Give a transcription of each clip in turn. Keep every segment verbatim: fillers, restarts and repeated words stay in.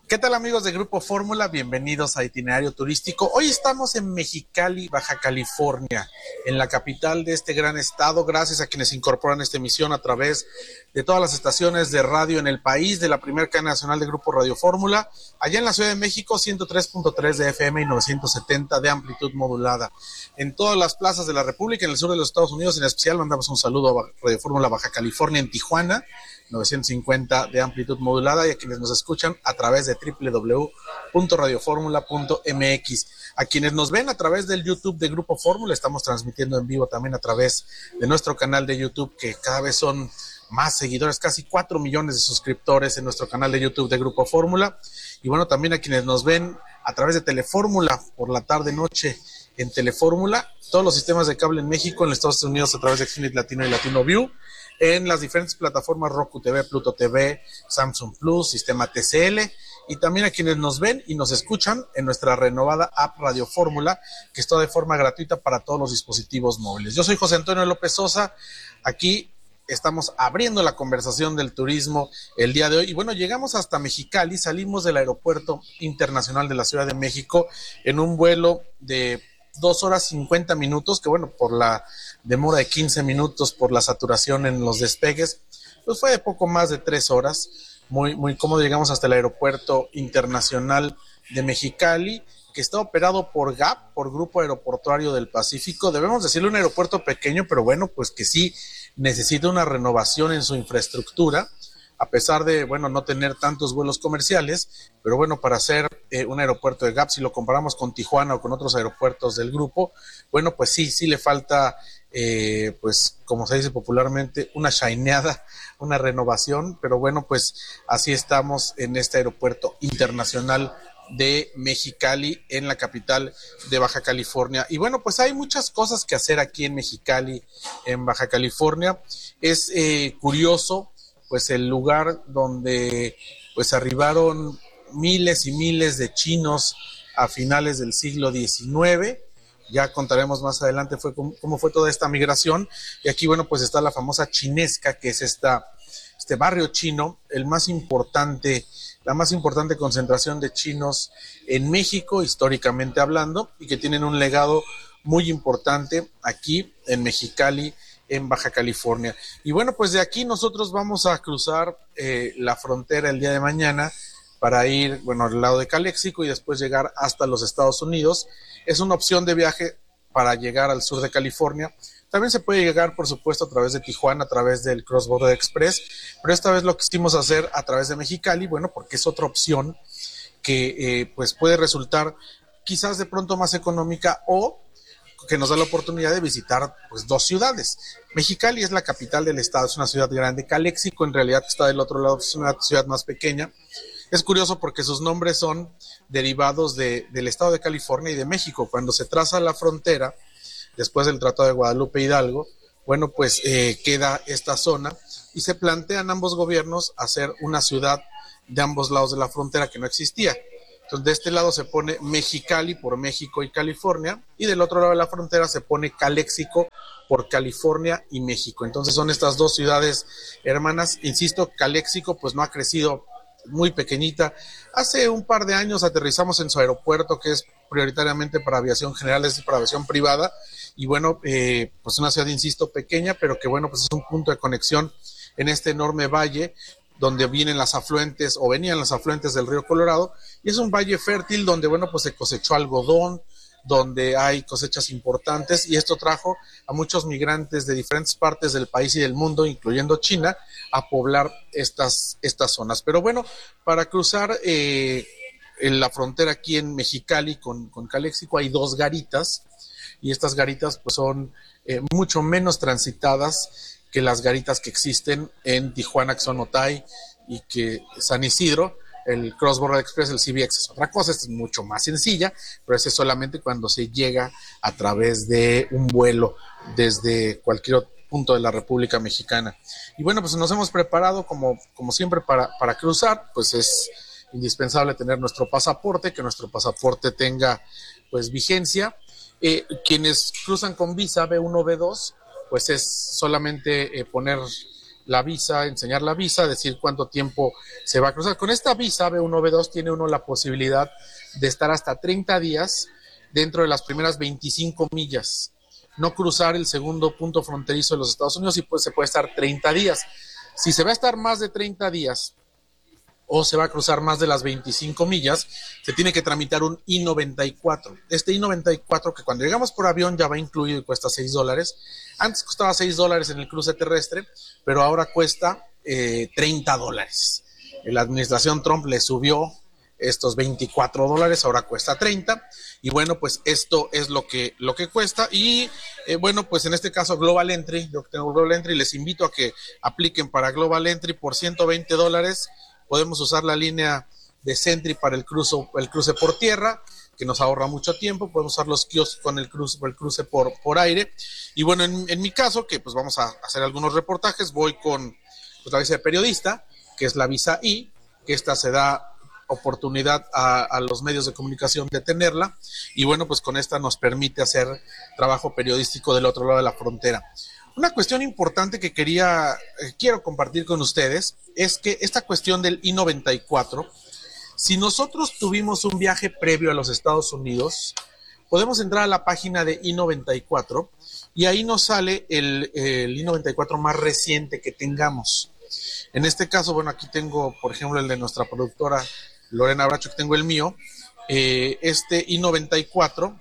¿Qué tal amigos de Grupo Fórmula? Bienvenidos a Itinerario Turístico. Hoy estamos en Mexicali, Baja California, en la capital de este gran estado, gracias a quienes incorporan esta emisión a través de todas las estaciones de radio en el país, de la primera cadena nacional de Grupo Radio Fórmula, allá en la Ciudad de México, ciento tres punto tres de F M y novecientos setenta de amplitud modulada. En todas las plazas de la República, en el sur de los Estados Unidos, en especial mandamos un saludo a Radio Fórmula Baja California en Tijuana, novecientos cincuenta de amplitud modulada, y a quienes nos escuchan a través de doble u doble u doble u punto radio fórmula punto m x. A quienes nos ven a través del YouTube de Grupo Fórmula, estamos transmitiendo en vivo también a través de nuestro canal de YouTube, que cada vez son más seguidores, casi cuatro millones de suscriptores en nuestro canal de YouTube de Grupo Fórmula. Y bueno, también a quienes nos ven a través de Telefórmula por la tarde-noche en Telefórmula, todos los sistemas de cable en México, en los Estados Unidos a través de Xfinity Latino y Latino View, en las diferentes plataformas Roku T V, Pluto T V, Samsung Plus, sistema T C L, y también a quienes nos ven y nos escuchan en nuestra renovada app Radio Fórmula, que está de forma gratuita para todos los dispositivos móviles. Yo soy José Antonio López Sosa, aquí estamos abriendo la conversación del turismo el día de hoy, y bueno, llegamos hasta Mexicali, salimos del Aeropuerto Internacional de la Ciudad de México en un vuelo de dos horas cincuenta minutos, que bueno, por la demora de quince minutos por la saturación en los despegues, pues fue de poco más de tres horas, muy, muy cómodo. Llegamos hasta el Aeropuerto Internacional de Mexicali, que está operado por G A P, por Grupo Aeroportuario del Pacífico. Debemos decirle un aeropuerto pequeño, pero bueno, pues que sí necesita una renovación en su infraestructura, a pesar de, bueno, no tener tantos vuelos comerciales, pero bueno, para ser eh, un aeropuerto de G A P, si lo comparamos con Tijuana o con otros aeropuertos del grupo, bueno, pues sí, sí le falta, eh, pues, como se dice popularmente, una shineada, una renovación, pero bueno, pues así estamos en este aeropuerto internacional de Mexicali, en la capital de Baja California. Y bueno, pues hay muchas cosas que hacer aquí en Mexicali, en Baja California. Es eh, curioso, pues el lugar donde pues arribaron miles y miles de chinos a finales del siglo diecinueve. Ya contaremos más adelante fue cómo, cómo fue toda esta migración. Y aquí, bueno, pues está la famosa Chinesca, que es esta, este barrio chino, el más importante, la más importante concentración de chinos en México, históricamente hablando, y que tienen un legado muy importante aquí en Mexicali, en Baja California. Y bueno, pues de aquí nosotros vamos a cruzar eh, la frontera el día de mañana para ir, bueno, al lado de Calexico y después llegar hasta los Estados Unidos. Es una opción de viaje para llegar al sur de California. También se puede llegar, por supuesto, a través de Tijuana, a través del Cross Border Express, pero esta vez lo quisimos hacer a través de Mexicali, bueno, porque es otra opción que eh, pues puede resultar quizás de pronto más económica, o que nos da la oportunidad de visitar pues dos ciudades. Mexicali es la capital del estado, es una ciudad grande. Calexico en realidad está del otro lado, es una ciudad más pequeña. Es curioso porque sus nombres son derivados de, del estado de California y de México. Cuando se traza la frontera, después del Tratado de Guadalupe Hidalgo, bueno, pues eh, queda esta zona y se plantean ambos gobiernos hacer una ciudad de ambos lados de la frontera que no existía. Entonces, de este lado se pone Mexicali por México y California, y del otro lado de la frontera se pone Calexico por California y México. Entonces son estas dos ciudades hermanas. Insisto, Calexico pues no ha crecido, muy pequeñita. Hace un par de años aterrizamos en su aeropuerto, que es prioritariamente para aviación general, es para aviación privada, y bueno, eh, pues una ciudad, insisto, pequeña, pero que bueno, pues es un punto de conexión en este enorme valle donde vienen las afluentes o venían las afluentes del río Colorado, y es un valle fértil donde, bueno, pues se cosechó algodón, donde hay cosechas importantes, y esto trajo a muchos migrantes de diferentes partes del país y del mundo, incluyendo China, a poblar estas, estas zonas. Pero bueno, para cruzar eh, en la frontera aquí en Mexicali con, con Calexico hay dos garitas, y estas garitas pues son eh, mucho menos transitadas que las garitas que existen en Tijuana, que son Otay, y que San Isidro. El Cross Border Express, el C B X, es otra cosa, esta es mucho más sencilla, pero ese es solamente cuando se llega a través de un vuelo desde cualquier punto de la República Mexicana. Y bueno, pues nos hemos preparado como, como siempre para, para cruzar. Pues es indispensable tener nuestro pasaporte, que nuestro pasaporte tenga pues vigencia. Eh, quienes cruzan con visa B uno, B dos, pues es solamente eh, poner la visa, enseñar la visa, decir cuánto tiempo se va a cruzar. Con esta visa B uno B dos tiene uno la posibilidad de estar hasta treinta días dentro de las primeras veinticinco millas, no cruzar el segundo punto fronterizo de los Estados Unidos y pues se puede estar treinta días. Si se va a estar más de treinta días o se va a cruzar más de las veinticinco millas, se tiene que tramitar un I noventa y cuatro. Este I noventa y cuatro, que cuando llegamos por avión ya va incluido y cuesta seis dólares. Antes costaba seis dólares en el cruce terrestre, pero ahora cuesta eh, treinta dólares. La administración Trump le subió estos veinticuatro dólares, ahora cuesta treinta. Y bueno, pues esto es lo que, lo que cuesta. Y eh, bueno, pues en este caso Global Entry, yo tengo Global Entry, les invito a que apliquen para Global Entry por ciento veinte dólares. Podemos usar la línea de Sentry para el cruce, el cruce por tierra, que nos ahorra mucho tiempo. Podemos usar los kioscos con el cruce, el cruce por, por aire. Y bueno, en, en mi caso, que pues vamos a hacer algunos reportajes, voy con pues, la visa de periodista, que es la visa I, que esta se da oportunidad a, a los medios de comunicación de tenerla, y bueno, pues con esta nos permite hacer trabajo periodístico del otro lado de la frontera. Una cuestión importante que quería, eh, quiero compartir con ustedes, es que esta cuestión del I noventa y cuatro, si nosotros tuvimos un viaje previo a los Estados Unidos, podemos entrar a la página de I noventa y cuatro y ahí nos sale el, el I noventa y cuatro más reciente que tengamos. En este caso, bueno, aquí tengo, por ejemplo, el de nuestra productora Lorena Bracho, que tengo el mío. Eh, este I noventa y cuatro,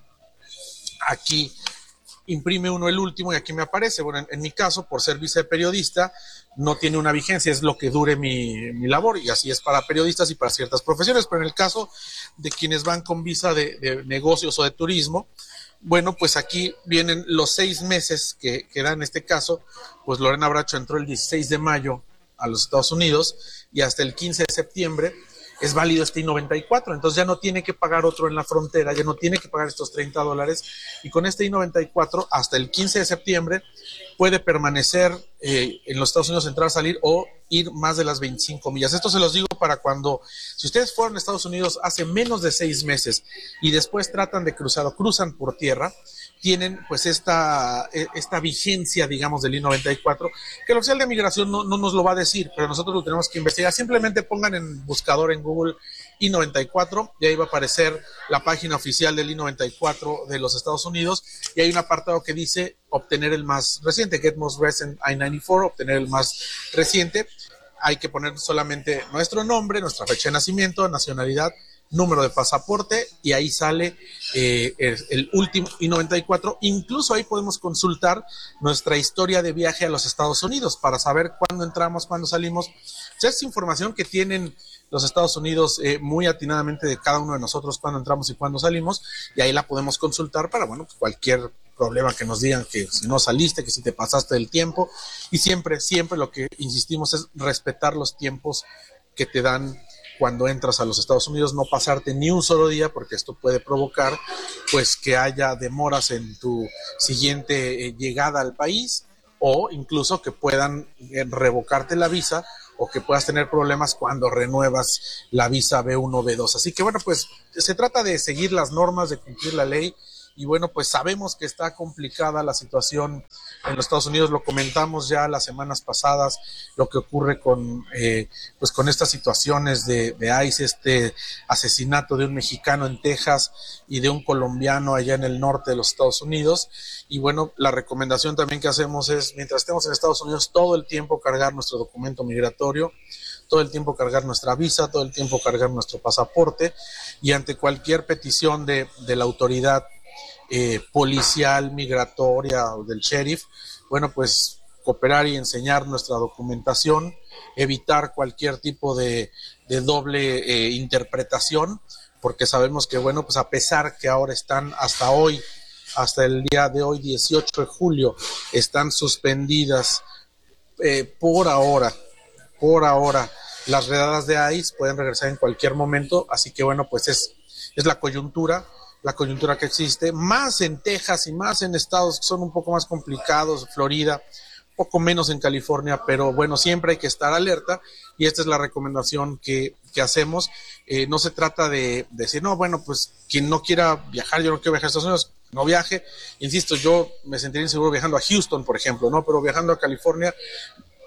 aquí imprime uno el último y aquí me aparece. Bueno, en, en mi caso, por ser viceperiodista, no tiene una vigencia, es lo que dure mi, mi labor, y así es para periodistas y para ciertas profesiones, pero en el caso de quienes van con visa de, de negocios o de turismo, bueno, pues aquí vienen los seis meses que, que da en este caso. Pues Lorena Bracho entró el dieciséis de mayo a los Estados Unidos y hasta el quince de septiembre es válido este I noventa y cuatro, entonces ya no tiene que pagar otro en la frontera, ya no tiene que pagar estos treinta dólares, y con este I noventa y cuatro hasta el quince de septiembre puede permanecer eh, en los Estados Unidos, entrar, salir o ir más de las veinticinco millas. Esto se los digo para cuando, si ustedes fueron a Estados Unidos hace menos de seis meses y después tratan de cruzar o cruzan por tierra, tienen pues esta, esta vigencia, digamos, del I noventa y cuatro, que el oficial de migración no, no nos lo va a decir, pero nosotros lo tenemos que investigar. Simplemente pongan en buscador en Google I noventa y cuatro y ahí va a aparecer la página oficial del I noventa y cuatro de los Estados Unidos, y hay un apartado que dice obtener el más reciente, Get Most Recent I noventa y cuatro, obtener el más reciente. Hay que poner solamente nuestro nombre, nuestra fecha de nacimiento, nacionalidad, número de pasaporte, y ahí sale eh, el, el último I noventa y cuatro. Incluso ahí podemos consultar nuestra historia de viaje a los Estados Unidos para saber cuándo entramos, cuándo salimos. O sea, es información que tienen los Estados Unidos eh, muy atinadamente de cada uno de nosotros, cuándo entramos y cuándo salimos, y ahí la podemos consultar para, bueno, pues cualquier problema que nos digan, que si no saliste, que si te pasaste del tiempo. Y siempre, siempre lo que insistimos es respetar los tiempos que te dan cuando entras a los Estados Unidos, no pasarte ni un solo día, porque esto puede provocar pues que haya demoras en tu siguiente eh, llegada al país, o incluso que puedan eh, revocarte la visa, o que puedas tener problemas cuando renuevas la visa B uno B dos. Así que bueno, pues se trata de seguir las normas, de cumplir la ley. Y bueno, pues sabemos que está complicada la situación en los Estados Unidos, lo comentamos ya las semanas pasadas, lo que ocurre con eh, pues con estas situaciones de, de ICE, este asesinato de un mexicano en Texas y de un colombiano allá en el norte de los Estados Unidos. Y bueno, la recomendación también que hacemos es, mientras estemos en Estados Unidos, todo el tiempo cargar nuestro documento migratorio, todo el tiempo cargar nuestra visa, todo el tiempo cargar nuestro pasaporte, y ante cualquier petición de, de la autoridad Eh, policial, migratoria o del sheriff, bueno, pues cooperar y enseñar nuestra documentación, evitar cualquier tipo de, de doble eh, interpretación, porque sabemos que, bueno, pues a pesar que ahora están hasta hoy, hasta el día de hoy, dieciocho de julio, están suspendidas eh, por ahora, por ahora, las redadas de ICE, pueden regresar en cualquier momento. Así que bueno, pues es, es la coyuntura, la coyuntura que existe, más en Texas y más en estados que son un poco más complicados, Florida, un poco menos en California, pero bueno, siempre hay que estar alerta, y esta es la recomendación que, que hacemos. Eh, no se trata de, de decir, no, bueno, pues quien no quiera viajar, yo no quiero viajar a Estados Unidos, no viaje. Insisto, yo me sentiría inseguro viajando a Houston, por ejemplo, ¿no? Pero viajando a California,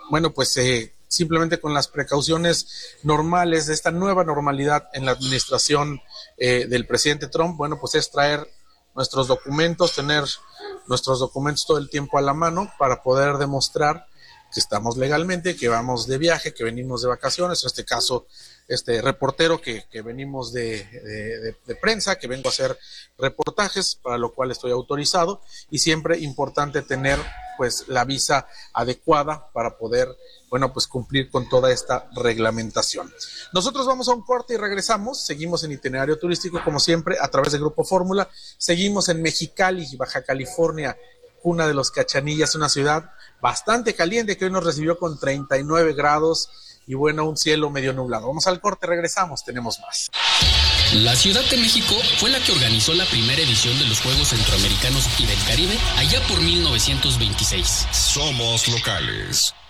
bueno, pues eh, simplemente con las precauciones normales de esta nueva normalidad en la administración eh, del presidente Trump, bueno, pues es traer nuestros documentos, tener nuestros documentos todo el tiempo a la mano para poder demostrar que estamos legalmente, que vamos de viaje, que venimos de vacaciones, en este caso, este reportero que, que venimos de, de, de, de prensa, que vengo a hacer reportajes, para lo cual estoy autorizado, y siempre importante tener pues la visa adecuada para poder, bueno, pues cumplir con toda esta reglamentación. Nosotros vamos a un corte y regresamos, seguimos en Itinerario Turístico, como siempre, a través de Grupo Fórmula, seguimos en Mexicali, Baja California, cuna de los Cachanillas, una ciudad bastante caliente que hoy nos recibió con treinta y nueve grados y bueno, un cielo medio nublado. Vamos al corte, regresamos, tenemos más. La Ciudad de México fue la que organizó la primera edición de los Juegos Centroamericanos y del Caribe allá por mil novecientos veintiséis. Somos locales.